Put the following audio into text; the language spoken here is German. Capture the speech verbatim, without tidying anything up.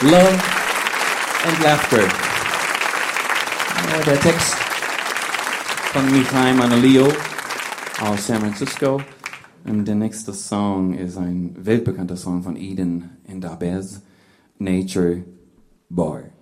Love and Laughter. Ja, der Text von Michael Manolio aus San Francisco. Und der nächste Song ist ein weltbekannter Song von Eden and Abez, Nature Boy.